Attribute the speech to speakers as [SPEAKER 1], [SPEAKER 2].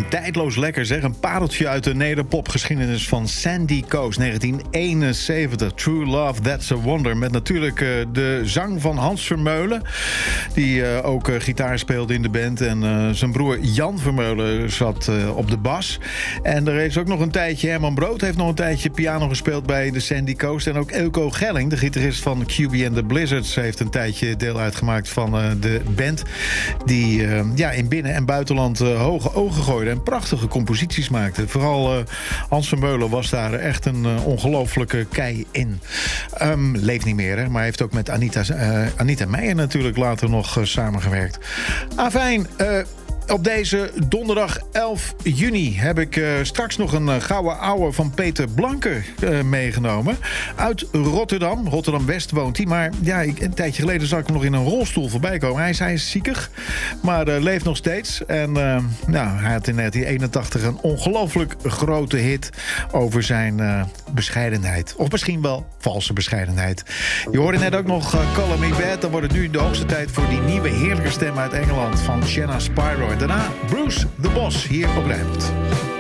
[SPEAKER 1] tijdloos lekker zeg. Een pareltje uit de nederpopgeschiedenis van Sandy Coast, 1971. True Love, That's a Wonder. Met natuurlijk de zang van Hans Vermeulen, die ook gitaar speelde in de band. En zijn broer Jan Vermeulen zat op de bas. En er is ook nog een tijdje, Herman Brood heeft nog een tijdje piano gespeeld bij de Sandy Coast. En ook Eelco Gelling, de gitarist van QB and the Blizzards, heeft een tijdje deel uitgemaakt van de band. Die in binnen- en buitenland hoge ogen gooide en prachtige composities maakte. Vooral Hans Vermeulen was daar echt een ongelofelijke kei in. Leeft niet meer, hè, maar heeft ook met Anita Meijer natuurlijk later nog samengewerkt. Afijn, op deze donderdag 11 juni heb ik straks nog een gouden ouwe van Peter Blanke meegenomen. Uit Rotterdam. Rotterdam-West woont hij. Maar ja, een tijdje geleden zag ik hem nog in een rolstoel voorbij komen. Hij is ziekig, maar leeft nog steeds. En hij had in 1981 een ongelooflijk grote hit over zijn bescheidenheid. Of misschien wel valse bescheidenheid. Je hoorde net ook nog Color Me Bad. Dan wordt het nu de hoogste tijd voor die nieuwe heerlijke stem uit Engeland van Shanna Spyro. Daarna Bruce the Boss hier op Rijnmond.